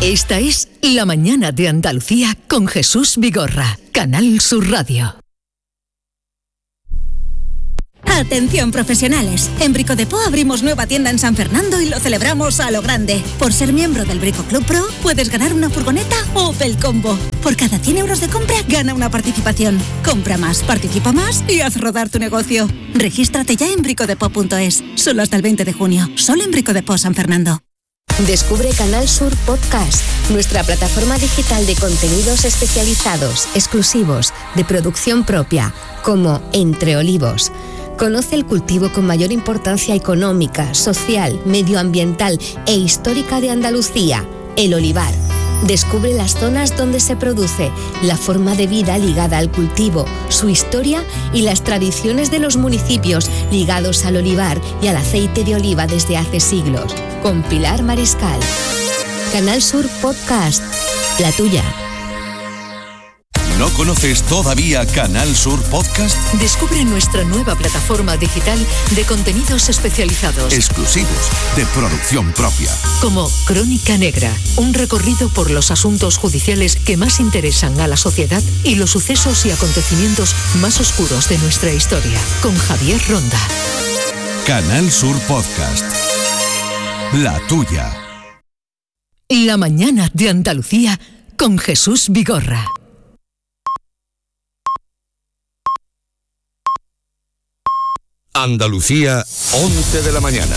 Esta es La Mañana de Andalucía con Jesús Vigorra, Canal Sur Radio. Atención profesionales, en Brico Depot abrimos nueva tienda en San Fernando y lo celebramos a lo grande. Por ser miembro del Brico Club Pro puedes ganar una furgoneta Opel Combo. Por cada 100 euros de compra gana una participación. Compra más, participa más y haz rodar tu negocio. Regístrate ya en bricodepot.es, solo hasta el 20 de junio, solo en Brico Depot San Fernando. Descubre Canal Sur Podcast, nuestra plataforma digital de contenidos especializados, exclusivos, de producción propia, como Entre Olivos. Conoce el cultivo con mayor importancia económica, social, medioambiental e histórica de Andalucía, el olivar. Descubre las zonas donde se produce, la forma de vida ligada al cultivo, su historia y las tradiciones de los municipios ligados al olivar y al aceite de oliva desde hace siglos. Con Pilar Mariscal. Canal Sur Podcast, la tuya. ¿No conoces todavía Canal Sur Podcast? Descubre nuestra nueva plataforma digital de contenidos especializados. Exclusivos, de producción propia. Como Crónica Negra, un recorrido por los asuntos judiciales que más interesan a la sociedad y los sucesos y acontecimientos más oscuros de nuestra historia. Con Javier Ronda. Canal Sur Podcast, la tuya. La Mañana de Andalucía con Jesús Vigorra. Andalucía, 11 de la mañana.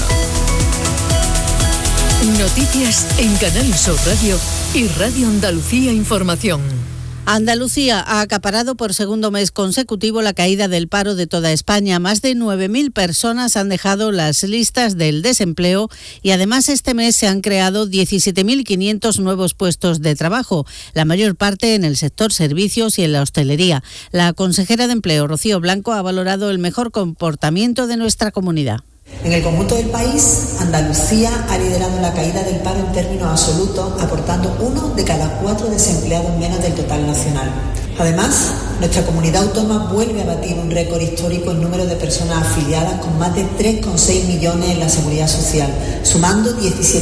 Noticias en Canal Sur Radio y Radio Andalucía Información. Andalucía ha acaparado por segundo mes consecutivo la caída del paro de toda España. Más de 9.000 personas han dejado las listas del desempleo y además este mes se han creado 17.500 nuevos puestos de trabajo, la mayor parte en el sector servicios y en la hostelería. La consejera de Empleo, Rocío Blanco, ha valorado el mejor comportamiento de nuestra comunidad. En el conjunto del país, Andalucía ha liderado la caída del paro en términos absolutos, aportando 1 de cada 4 desempleados menos del total nacional. Además, nuestra comunidad autónoma vuelve a batir un récord histórico en número de personas afiliadas, con más de 3,6 millones en la Seguridad Social, sumando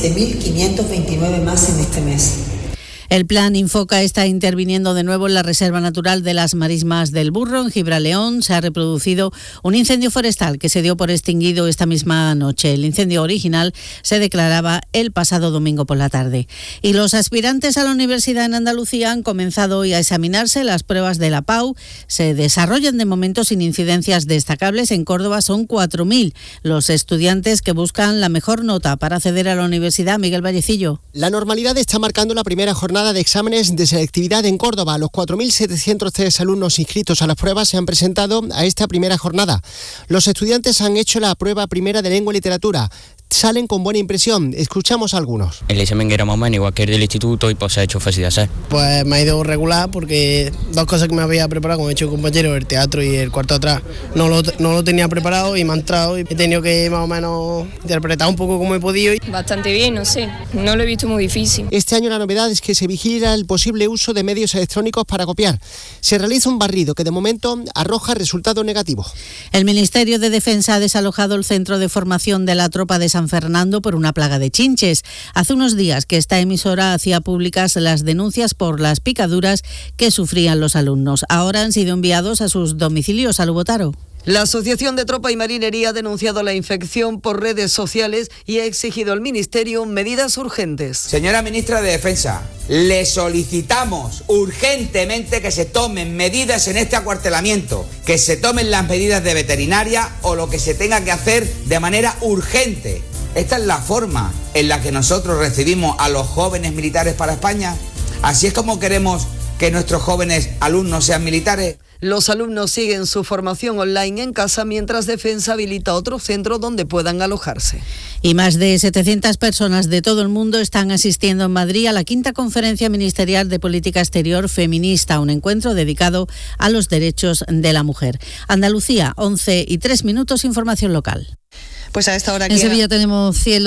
17.529 más en este mes. El plan Infoca está interviniendo de nuevo en la Reserva Natural de las Marismas del Burro, en Gibraleón. Se ha reproducido un incendio forestal que se dio por extinguido esta misma noche. El incendio original se declaraba el pasado domingo por la tarde. Y los aspirantes a la universidad en Andalucía han comenzado hoy a examinarse las pruebas de la PAU. Se desarrollan de momento sin incidencias destacables. En Córdoba son 4.000 los estudiantes que buscan la mejor nota para acceder a la universidad. Miguel Vallecillo. La normalidad está marcando la primera jornada de exámenes de selectividad en Córdoba. Los 4.703 alumnos inscritos a las pruebas se han presentado a esta primera jornada. Los estudiantes han hecho la prueba primera de lengua y literatura. Salen con buena impresión. Escuchamos a algunos. El examen era más o menos igual que el del instituto y pues se ha hecho fácil de hacer. Pues me ha ido regular porque dos cosas que me había preparado, como ha hecho el compañero, el teatro y el cuarto atrás, no lo tenía preparado y me ha entrado y he tenido que más o menos interpretar un poco como he podido. Bastante bien, no sé, no lo he visto muy difícil. Este año la novedad es que se vigila el posible uso de medios electrónicos para copiar. Se realiza un barrido que de momento arroja resultados negativos. El Ministerio de Defensa ha desalojado el centro de formación de la tropa de San Fernando por una plaga de chinches. Hace unos días que esta emisora hacía públicas las denuncias por las picaduras que sufrían los alumnos. Ahora han sido enviados a sus domicilios. A Lubotaro. La Asociación de Tropa y Marinería ha denunciado la infección por redes sociales y ha exigido al Ministerio medidas urgentes. Señora Ministra de Defensa, le solicitamos urgentemente que se tomen medidas en este acuartelamiento, que se tomen las medidas de veterinaria o lo que se tenga que hacer de manera urgente. Esta es la forma en la que nosotros recibimos a los jóvenes militares para España. Así es como queremos que nuestros jóvenes alumnos sean militares. Los alumnos siguen su formación online en casa mientras Defensa habilita otro centro donde puedan alojarse. Y más de 700 personas de todo el mundo están asistiendo en Madrid a la 5ª Conferencia Ministerial de Política Exterior Feminista, un encuentro dedicado a los derechos de la mujer. Andalucía, 11:03, información local. Pues a esta hora aquí en Sevilla tenemos cielo con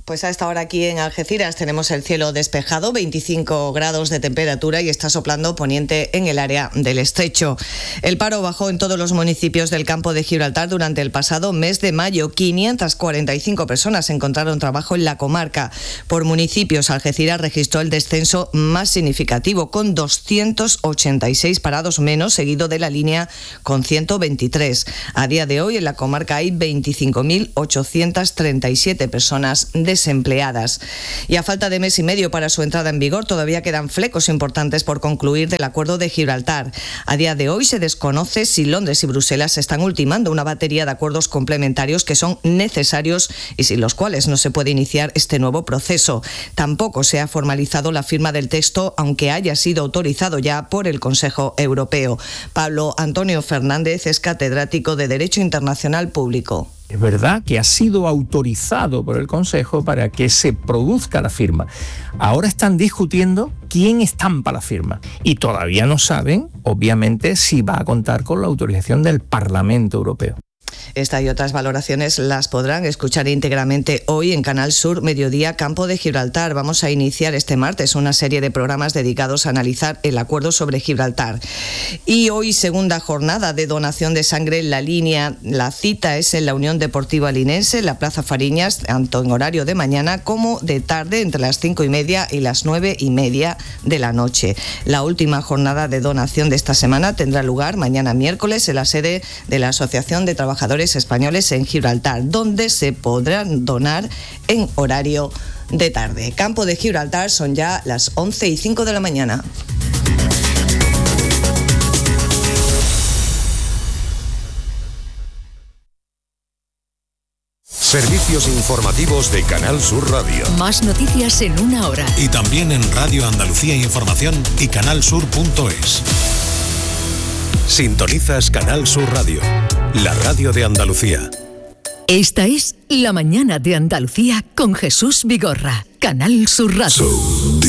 Pues a esta hora aquí en Algeciras tenemos el cielo despejado, 25 grados de temperatura y está soplando poniente en el área del Estrecho. El paro bajó en todos los municipios del campo de Gibraltar durante el pasado mes de mayo. 545 personas encontraron trabajo en la comarca. Por municipios, Algeciras registró el descenso más significativo, con 286 parados menos, seguido de La Línea con 123. A día de hoy en la comarca hay 25.837 personas desempleadas. Y a falta de mes y medio para su entrada en vigor, todavía quedan flecos importantes por concluir del Acuerdo de Gibraltar. A día de hoy se desconoce si Londres y Bruselas están ultimando una batería de acuerdos complementarios que son necesarios y sin los cuales no se puede iniciar este nuevo proceso. Tampoco se ha formalizado la firma del texto, aunque haya sido autorizado ya por el Consejo Europeo. Pablo Antonio Fernández es catedrático de Derecho Internacional Público. Es verdad que ha sido autorizado por el Consejo para que se produzca la firma. Ahora están discutiendo quién estampa la firma y todavía no saben, obviamente, si va a contar con la autorización del Parlamento Europeo. Esta y otras valoraciones las podrán escuchar íntegramente hoy en Canal Sur Mediodía Campo de Gibraltar. Vamos a iniciar este martes una serie de programas dedicados a analizar el acuerdo sobre Gibraltar. Y hoy, segunda jornada de donación de sangre en La Línea. La cita es en la Unión Deportiva Linense, en la Plaza Fariñas, tanto en horario de mañana como de tarde, entre las 5:30 y las 9:30 de la noche. La última jornada de donación de esta semana tendrá lugar mañana miércoles en la sede de la Asociación de Trabajadores Españoles en Gibraltar, donde se podrán donar en horario de tarde. Campo de Gibraltar, son ya las 11:05 de la mañana. Servicios informativos de Canal Sur Radio. Más noticias en una hora. Y también en Radio Andalucía Información y canalsur.es. Sintonizas Canal Sur Radio, la radio de Andalucía. Esta es La Mañana de Andalucía con Jesús Vigorra, Canal Sur Radio.